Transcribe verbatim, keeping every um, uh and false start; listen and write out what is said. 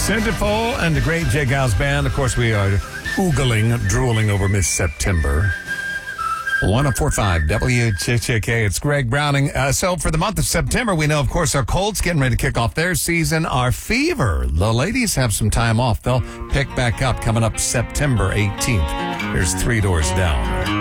Centerfold and the great Jay Giles Band. Of course, we are oogling, drooling over Miss September. one oh four point five W J J K. It's Greg Browning. Uh, so for the month of September, we know, of course, our Colts getting ready to kick off their season. Our Fever, the ladies have some time off. They'll pick back up coming up September eighteenth. Here's Three Doors Down.